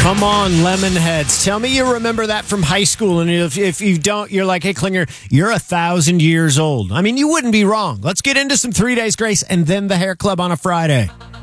Come on, Lemonheads. Tell me you remember that from high school. And if you don't, you're like, hey, Klinger, you're 1,000 years old. I mean, you wouldn't be wrong. Let's get into some 3 Days Grace and then the Hair Club on a Friday.